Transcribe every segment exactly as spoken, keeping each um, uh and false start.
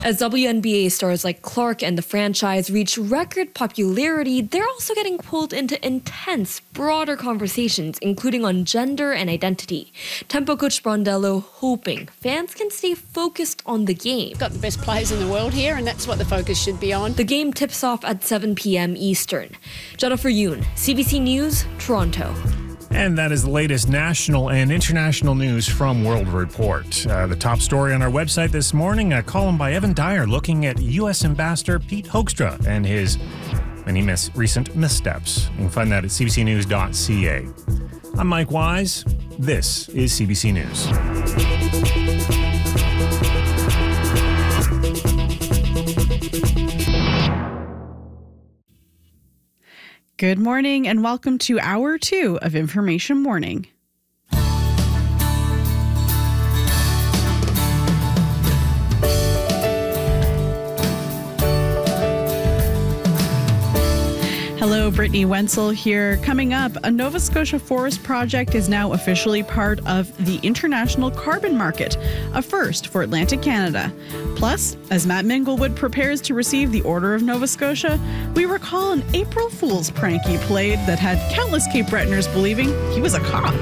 As W N B A stars like Clark and the franchise reach record popularity, they're also getting pulled into intense, broader conversations, including on gender and identity. Tempo coach Brondello hoping fans can stay focused on the game. Got the best players in the world here, and that's what the focus should be on. The game tips off at seven p.m. Eastern. Jennifer Yoon, C B C News, Toronto. And that is the latest national and international news from World Report. Uh, the top story on our website this morning, a column by Evan Dyer looking at U S Ambassador Pete Hoekstra and his many mis- recent missteps. You can find that at c b c news dot c a. I'm Mike Wise. This is C B C News. Good morning and welcome to Hour two of Information Morning. Hello, Brittany Wenzel here. Coming up, a Nova Scotia forest project is now officially part of the international carbon market, a first for Atlantic Canada. Plus, as Matt Minglewood prepares to receive the Order of Nova Scotia, we recall an April Fool's prank he played that had countless Cape Bretoners believing he was a cop.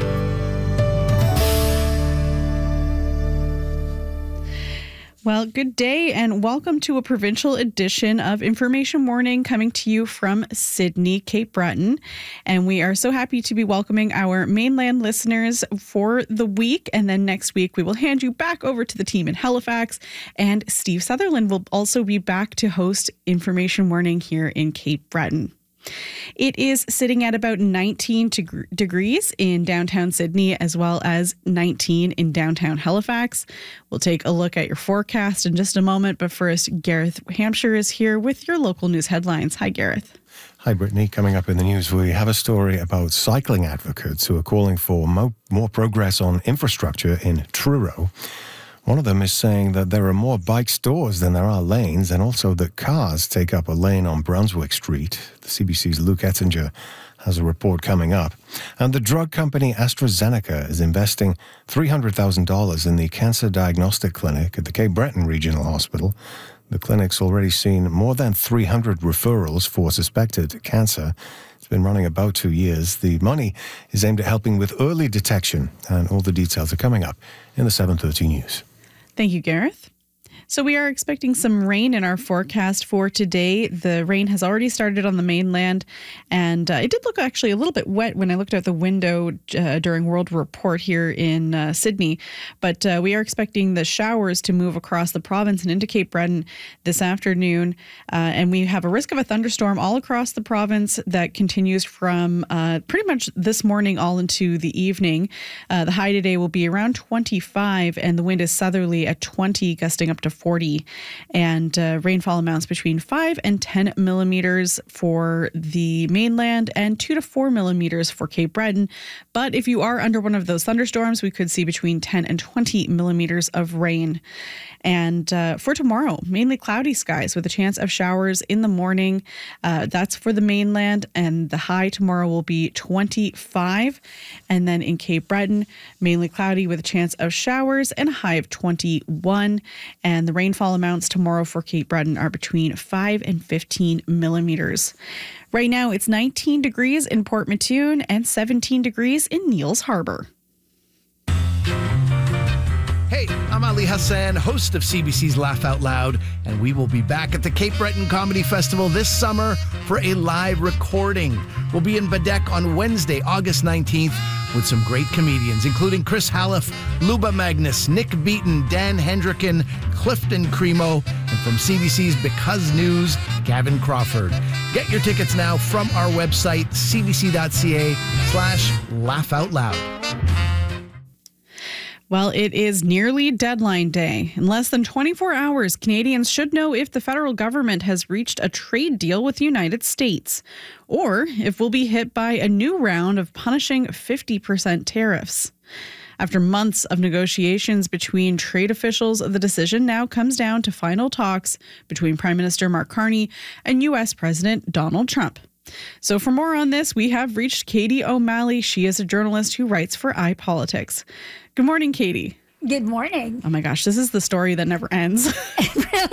Well, good day and welcome to a provincial edition of Information Morning coming to you from Sydney, Cape Breton. And we are so happy to be welcoming our mainland listeners for the week. And then next week, we will hand you back over to the team in Halifax. And Steve Sutherland will also be back to host Information Morning here in Cape Breton. It is sitting at about nineteen deg- degrees in downtown Sydney, as well as nineteen in downtown Halifax. We'll take a look at your forecast in just a moment, but first, Gareth Hampshire is here with your local news headlines. Hi, Gareth. Hi, Brittany. Coming up in the news, we have a story about cycling advocates who are calling for mo- more progress on infrastructure in Truro. One of them is saying that there are more bike stores than there are lanes, and also that cars take up a lane on Brunswick Street. The C B C's Luke Ettinger has a report coming up. And the drug company AstraZeneca is investing three hundred thousand dollars in the Cancer Diagnostic Clinic at the Cape Breton Regional Hospital. The clinic's already seen more than three hundred referrals for suspected cancer. It's been running about two years. The money is aimed at helping with early detection, and all the details are coming up in the seven thirty news. Thank you, Gareth. So we are expecting some rain in our forecast for today. The rain has already started on the mainland, and uh, it did look actually a little bit wet when I looked out the window uh, during World Report here in uh, Sydney. But uh, we are expecting the showers to move across the province and into Cape Breton this afternoon. Uh, and we have a risk of a thunderstorm all across the province that continues from uh, pretty much this morning all into the evening. Uh, the high today will be around twenty-five, and the wind is southerly at twenty, gusting up to forty, and uh, rainfall amounts between five and ten millimeters for the mainland and two to four millimeters for Cape Breton. But if you are under one of those thunderstorms, we could see between ten and twenty millimeters of rain. And uh, for tomorrow, mainly cloudy skies with a chance of showers in the morning. Uh, that's for the mainland, and the high tomorrow will be twenty-five. And then in Cape Breton, mainly cloudy with a chance of showers and a high of twenty-one. And the rainfall amounts tomorrow for Cape Breton are between five and fifteen millimeters. Right now, it's nineteen degrees in Port Mattoon and seventeen degrees in Neils Harbor. Hey, I'm Ali Hassan, host of C B C's Laugh Out Loud, and we will be back at the Cape Breton Comedy Festival this summer for a live recording. We'll be in Badek on Wednesday, August nineteenth, with some great comedians, including Chris Hallef, Luba Magnus, Nick Beaton, Dan Hendricken, Clifton Cremo, and from C B C's Because News, Gavin Crawford. Get your tickets now from our website, c b c dot c a slash laugh out loud. Well, it is nearly deadline day. In less than twenty-four hours, Canadians should know if the federal government has reached a trade deal with the United States, or if we'll be hit by a new round of punishing fifty percent tariffs. After months of negotiations between trade officials, the decision now comes down to final talks between Prime Minister Mark Carney and U S President Donald Trump. So for more on this, we have reached Katie O'Malley. She is a journalist who writes for iPolitics. Good morning, Katie. Good morning. Oh my gosh, this is the story that never ends.